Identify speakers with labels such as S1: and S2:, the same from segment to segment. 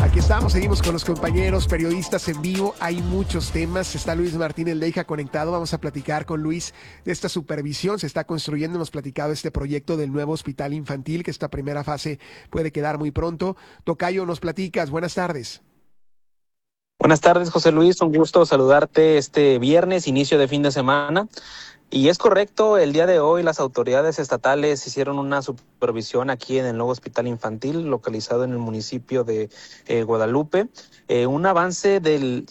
S1: Aquí estamos, seguimos con los compañeros periodistas en vivo. Hay muchos temas. Está Luis Martínez Leija conectado. Vamos a platicar con Luis de esta supervisión. Se está construyendo, hemos platicado este proyecto del nuevo hospital infantil, que esta primera fase puede quedar muy pronto. Tocayo, nos platicas. Buenas tardes.
S2: Buenas tardes, José Luis. Un gusto saludarte este viernes, inicio de fin de semana. Y es correcto, el día de hoy las autoridades estatales hicieron una supervisión aquí en el nuevo hospital infantil localizado en el municipio de Guadalupe. Un avance del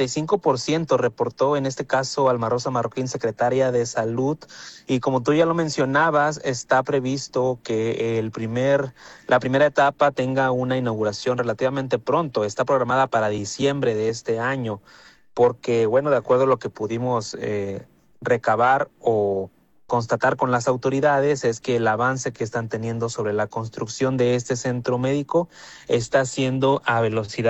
S2: 55% reportó en este caso Alma Rosa Marroquín, secretaria de Salud. Y como tú ya lo mencionabas, está previsto que la primera etapa tenga una inauguración relativamente pronto. Está programada para diciembre de este año, porque, bueno, de acuerdo a lo que pudimos recabar o constatar con las autoridades, es que el avance que están teniendo sobre la construcción de este centro médico está siendo a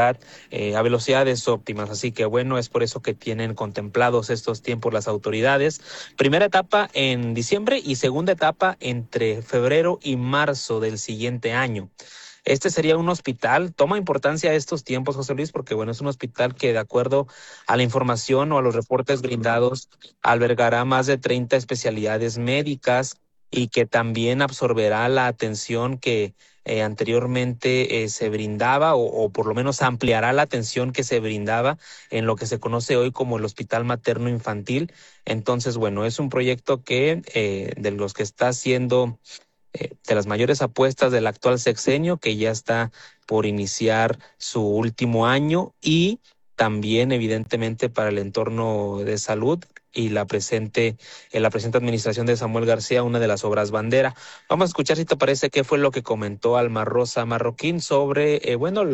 S2: velocidades óptimas. Así que bueno, es por eso que tienen contemplados estos tiempos las autoridades. Primera etapa en diciembre y segunda etapa entre febrero y marzo del siguiente año. Este sería un hospital, toma importancia estos tiempos, José Luis, porque bueno, es un hospital que de acuerdo a la información o a los reportes brindados, albergará más de 30 especialidades médicas y que también absorberá la atención que anteriormente se brindaba o por lo menos ampliará la atención que se brindaba en lo que se conoce hoy como el Hospital Materno Infantil. Entonces, bueno, es un proyecto que de los que está haciendo de las mayores apuestas del actual sexenio, que ya está por iniciar su último año, y también evidentemente para el entorno de salud y la presente administración de Samuel García, una de las obras bandera. Vamos a escuchar, si te parece, qué fue lo que comentó Alma Rosa Marroquín sobre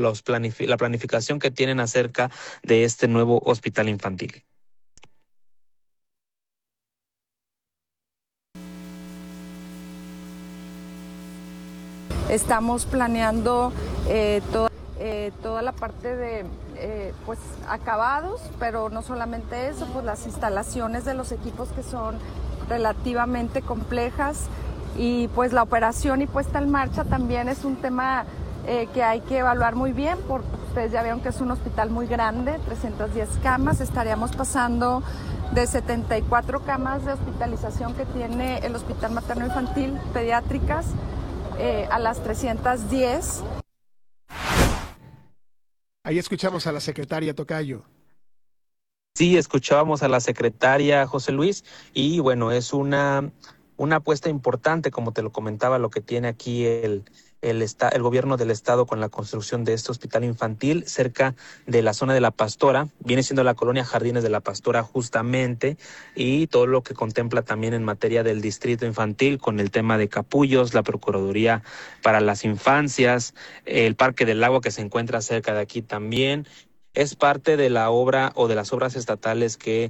S2: la planificación que tienen acerca de este nuevo hospital infantil.
S3: Estamos planeando toda la parte de pues acabados, pero no solamente eso, pues las instalaciones de los equipos que son relativamente complejas, y pues la operación y puesta en marcha también es un tema que hay que evaluar muy bien, porque ustedes ya vieron que es un hospital muy grande, 310 camas, estaríamos pasando de 74 camas de hospitalización que tiene el Hospital Materno Infantil Pediátricas a las 310.
S1: Ahí escuchamos a la secretaria, Tocayo.
S2: Sí, escuchábamos a la secretaria, José Luis, y bueno, es una apuesta importante, como te lo comentaba, lo que tiene aquí el gobierno del estado con la construcción de este hospital infantil cerca de la zona de La Pastora. Viene siendo la colonia Jardines de La Pastora justamente, y todo lo que contempla también en materia del distrito infantil con el tema de capullos, la Procuraduría para las Infancias, el Parque del Agua que se encuentra cerca de aquí también. Es parte de la obra o de las obras estatales que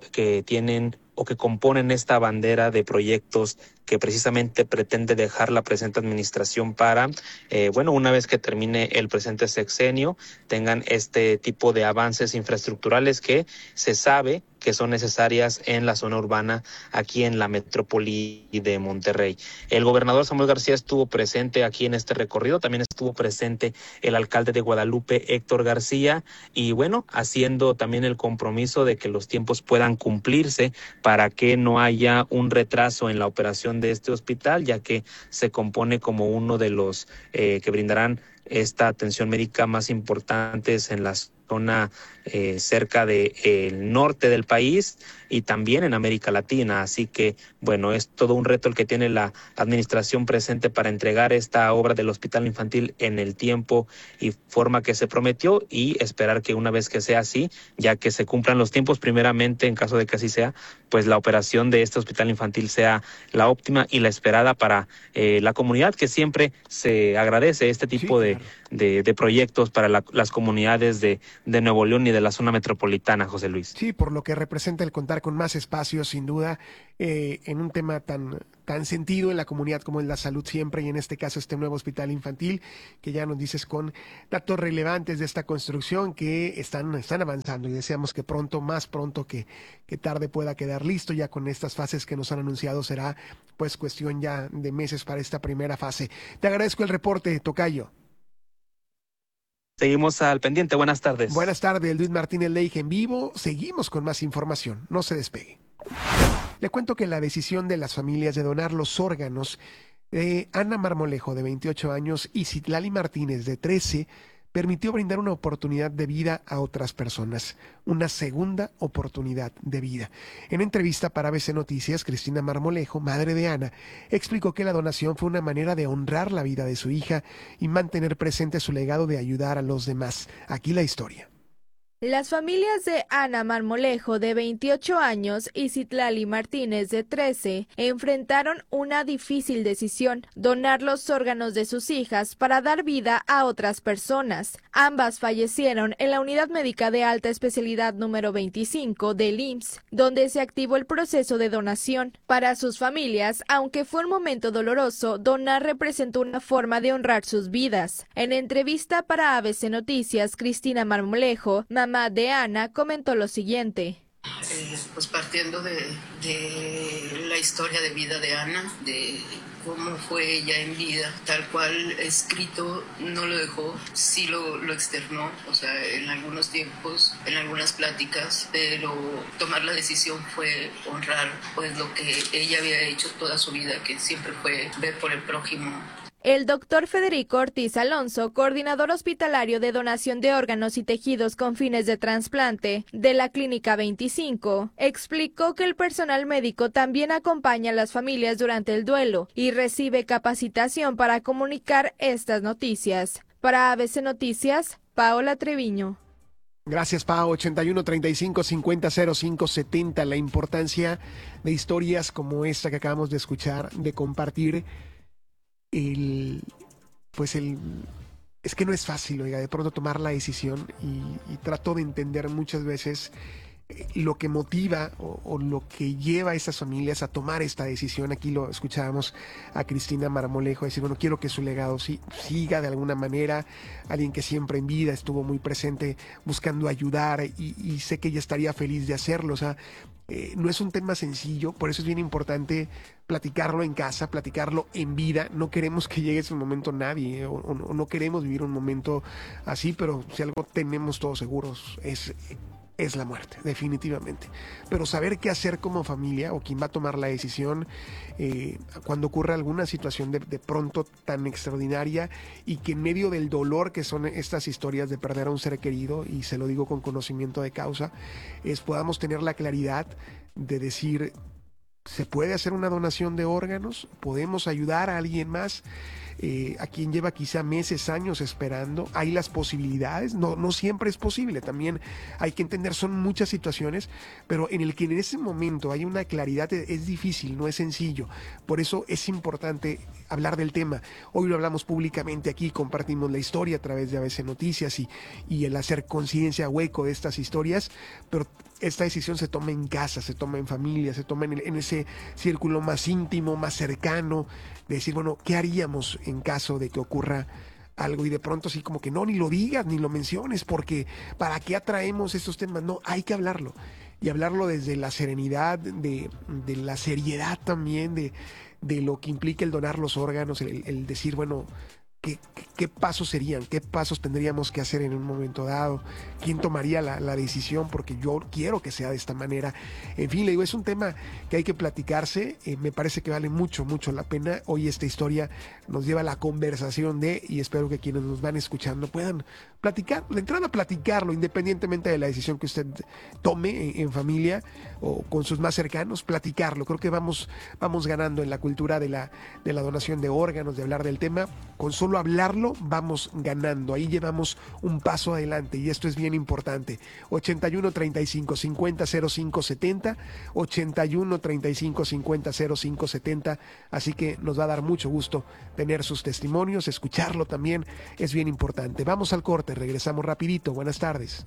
S2: tienen o que componen esta bandera de proyectos que precisamente pretende dejar la presente administración para, una vez que termine el presente sexenio, tengan este tipo de avances infraestructurales que se sabe que son necesarias en la zona urbana aquí en la metrópoli de Monterrey. El gobernador Samuel García estuvo presente aquí en este recorrido, también estuvo presente el alcalde de Guadalupe, Héctor García, y bueno, haciendo también el compromiso de que los tiempos puedan cumplirse para que no haya un retraso en la operación de este hospital, ya que se compone como uno de los que brindarán esta atención médica más importantes en la zona cerca del norte del país y también en América Latina. Así que, bueno, es todo un reto el que tiene la administración presente para entregar esta obra del hospital infantil en el tiempo y forma que se prometió, y esperar que una vez que sea así, ya que se cumplan los tiempos, primeramente, en caso de que así sea, pues la operación de este hospital infantil sea la óptima y la esperada para la comunidad, que siempre se agradece este tipo
S1: Sí, claro.
S2: de proyectos para las comunidades de Nuevo León y de la zona metropolitana, José Luis.
S1: Sí, por lo que representa el contar con más espacios, sin duda, en un tema tan sentido en la comunidad como es la salud siempre, y en este caso este nuevo hospital infantil, que ya nos dices con datos relevantes de esta construcción que están avanzando, y deseamos que pronto, más pronto que tarde, pueda quedar listo. Ya con estas fases que nos han anunciado será pues cuestión ya de meses para esta primera fase. Te agradezco el reporte, Tocayo.
S2: Seguimos al pendiente. Buenas tardes.
S1: Buenas tardes, Luis Martínez Leija en vivo. Seguimos con más información. No se despegue. Le cuento que la decisión de las familias de donar los órganos de Ana Marmolejo, de 28 años, y Citlali Martínez, de 13, permitió brindar una oportunidad de vida a otras personas, una segunda oportunidad de vida. En entrevista para ABC Noticias, Cristina Marmolejo, madre de Ana, explicó que la donación fue una manera de honrar la vida de su hija y mantener presente su legado de ayudar a los demás. Aquí la historia.
S4: Las familias de Ana Marmolejo, de 28 años, y Citlali Martínez, de 13, enfrentaron una difícil decisión: donar los órganos de sus hijas para dar vida a otras personas. Ambas fallecieron en la Unidad Médica de Alta Especialidad número 25 del IMSS, donde se activó el proceso de donación. Para sus familias, aunque fue un momento doloroso, donar representó una forma de honrar sus vidas. En entrevista para ABC Noticias, Cristina Marmolejo, mamá de Ana, comentó lo siguiente.
S5: Pues partiendo de la historia de vida de Ana, de cómo fue ella en vida, tal cual escrito no lo dejó, sí lo externó, o sea, en algunos tiempos, en algunas pláticas, pero tomar la decisión fue honrar pues lo que ella había hecho toda su vida, que siempre fue ver por el prójimo.
S4: El doctor Federico Ortiz Alonso, coordinador hospitalario de donación de órganos y tejidos con fines de trasplante de la Clínica 25, explicó que el personal médico también acompaña a las familias durante el duelo y recibe capacitación para comunicar estas noticias. Para ABC Noticias, Paola Treviño.
S1: Gracias, Pao. 81 35 50 05 70. La importancia de historias como esta que acabamos de escuchar, de compartir. Es que no es fácil, oiga, de pronto tomar la decisión y trato de entender muchas veces lo que motiva o lo que lleva a estas familias a tomar esta decisión. Aquí lo escuchábamos a Cristina Marmolejo decir, bueno, quiero que su legado siga de alguna manera. Alguien que siempre en vida estuvo muy presente buscando ayudar y sé que ella estaría feliz de hacerlo. O sea, no es un tema sencillo, por eso es bien importante platicarlo en casa, platicarlo en vida. No queremos que llegue ese momento nadie, o no queremos vivir un momento así, pero si algo tenemos todos seguros es la muerte, definitivamente. Pero saber qué hacer como familia o quien va a tomar la decisión cuando ocurre alguna situación de pronto tan extraordinaria y que en medio del dolor que son estas historias de perder a un ser querido, y se lo digo con conocimiento de causa, podamos tener la claridad de decir, ¿se puede hacer una donación de órganos? ¿Podemos ayudar a alguien más? A quien lleva quizá meses, años esperando. Hay las posibilidades, no siempre es posible, también hay que entender, son muchas situaciones, pero en el que en ese momento hay una claridad es difícil, no es sencillo. Por eso es importante hablar del tema. Hoy lo hablamos públicamente aquí, compartimos la historia a través de ABC Noticias y el hacer conciencia, hueco de estas historias, pero esta decisión se toma en casa, se toma en familia, se toma en ese círculo más íntimo, más cercano, de decir, bueno, ¿qué haríamos en caso de que ocurra algo? Y de pronto así como que no, ni lo digas, ni lo menciones, porque ¿para qué atraemos estos temas? No, hay que hablarlo. Y hablarlo desde la serenidad, de la seriedad también, de lo que implica el donar los órganos, el decir, bueno, ¿qué pasos serían? ¿Qué pasos tendríamos que hacer en un momento dado? ¿Quién tomaría la decisión? Porque yo quiero que sea de esta manera. En fin, le digo, es un tema que hay que platicarse. Me parece que vale mucho, mucho la pena. Hoy esta historia nos lleva a la conversación y espero que quienes nos van escuchando puedan platicar, de entrada platicarlo, independientemente de la decisión que usted tome en familia o con sus más cercanos, platicarlo. Creo que vamos ganando en la cultura de la donación de órganos, de hablar del tema. Con solo hablarlo vamos ganando, ahí llevamos un paso adelante y esto es bien importante. 81 35 50 05 70, 81 35 50 05 70, así que nos va a dar mucho gusto tener sus testimonios, escucharlo también es bien importante. Vamos al corte, regresamos rapidito. Buenas tardes.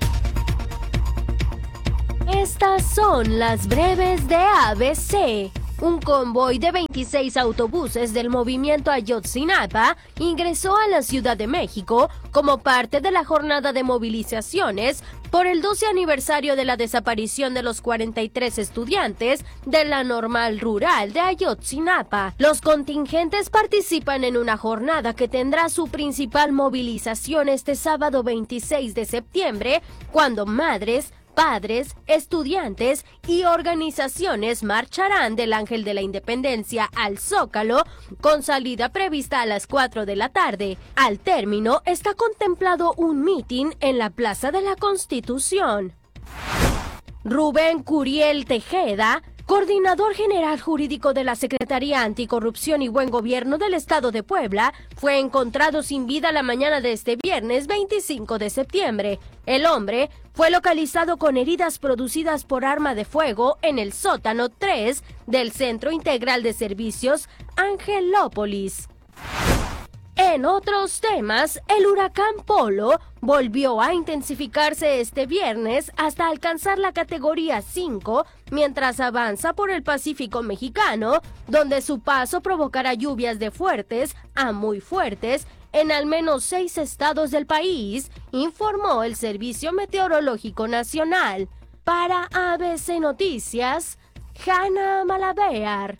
S6: Estas son las breves de ABC. Un convoy de 26 autobuses del movimiento Ayotzinapa ingresó a la Ciudad de México como parte de la jornada de movilizaciones por el 12 aniversario de la desaparición de los 43 estudiantes de la Normal Rural de Ayotzinapa. Los contingentes participan en una jornada que tendrá su principal movilización este sábado 26 de septiembre, cuando madres, padres, estudiantes y organizaciones marcharán del Ángel de la Independencia al Zócalo, con salida prevista a las 4 de la tarde. Al término está contemplado un mitin en la Plaza de la Constitución. Rubén Curiel Tejeda, coordinador general jurídico de la Secretaría Anticorrupción y Buen Gobierno del Estado de Puebla, fue encontrado sin vida la mañana de este viernes 25 de septiembre. El hombre fue localizado con heridas producidas por arma de fuego en el sótano 3 del Centro Integral de Servicios Angelópolis. En otros temas, el huracán Polo volvió a intensificarse este viernes hasta alcanzar la categoría 5 mientras avanza por el Pacífico mexicano, donde su paso provocará lluvias de fuertes a muy fuertes en al menos 6 estados del país, informó el Servicio Meteorológico Nacional. Para ABC Noticias, Hanna Malabear.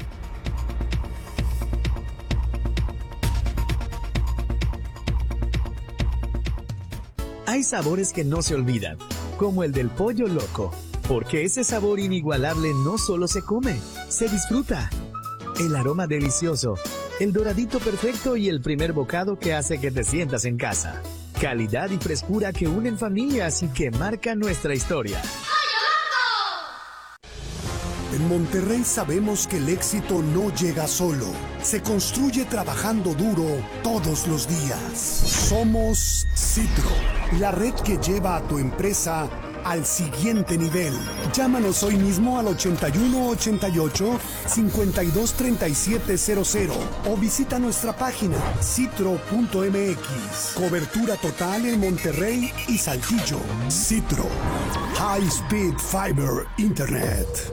S7: Hay sabores que no se olvidan, como el del pollo loco, porque ese sabor inigualable no solo se come, se disfruta. El aroma delicioso, el doradito perfecto y el primer bocado que hace que te sientas en casa. Calidad y frescura que unen familias y que marcan nuestra historia.
S8: En Monterrey sabemos que el éxito no llega solo, se construye trabajando duro todos los días. Somos Citro, la red que lleva a tu empresa al siguiente nivel. Llámanos hoy mismo al 8188-523700 o visita nuestra página citro.mx. Cobertura total en Monterrey y Saltillo. Citro, High Speed Fiber Internet.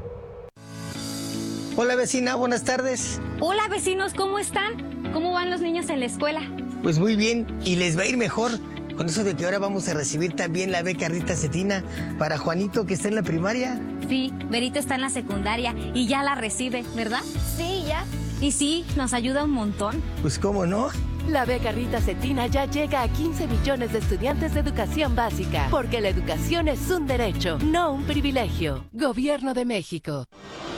S9: Hola vecina, buenas tardes.
S10: Hola vecinos, ¿cómo están? ¿Cómo van los niños en la escuela?
S9: Pues muy bien, y les va a ir mejor con eso de que ahora vamos a recibir también la beca Rita Cetina para Juanito, que está en la primaria.
S10: Sí, Berito está en la secundaria y ya la recibe, ¿verdad?
S11: Sí, ya.
S10: Y sí, nos ayuda un montón.
S9: Pues cómo no.
S12: La beca Rita Cetina ya llega a 15 millones de estudiantes de educación básica, porque la educación es un derecho, no un privilegio. Gobierno de México.